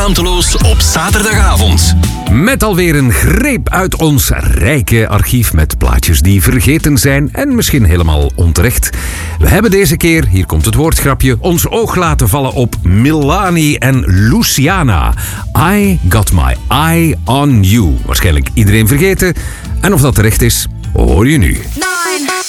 Schaamteloos op zaterdagavond. Met alweer een greep uit ons rijke archief met plaatjes die vergeten zijn en misschien helemaal onterecht. We hebben deze keer, hier komt het woordgrapje, ons oog laten vallen op Milani en Luciana. I got my eye on you. Waarschijnlijk iedereen vergeten. En of dat terecht is, hoor je nu. 9